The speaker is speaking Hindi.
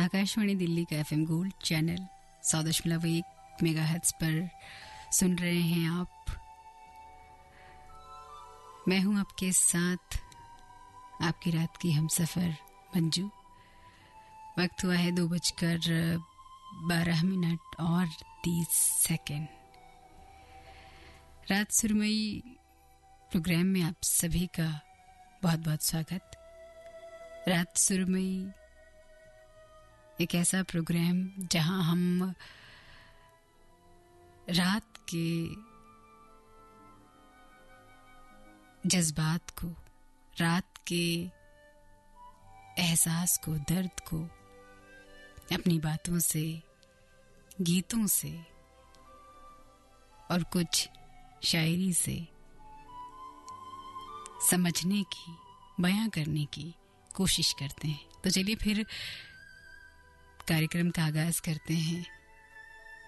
आकाशवाणी दिल्ली का FM गोल्ड चैनल 100.1 मेगाहर्ट्ज पर सुन रहे हैं आप। मैं हूं आपके साथ आपकी रात की हमसफर मंजू। वक्त हुआ है 2:12 और 30 रात सुरमई प्रोग्राम में आप सभी का बहुत बहुत स्वागत। रात सुरमई एक ऐसा प्रोग्राम जहां हम रात के जज्बात को, रात के एहसास को, दर्द को अपनी बातों से, गीतों से और कुछ शायरी से समझने की, बयां करने की कोशिश करते हैं। तो चलिए फिर कार्यक्रम का आगाज करते हैं।